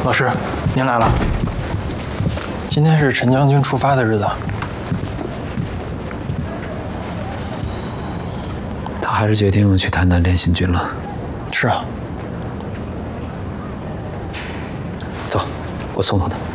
老师，您来了。今天是陈将军出发的日子。 他还是决定去谈谈练新军了。 是啊。 走，我送送他。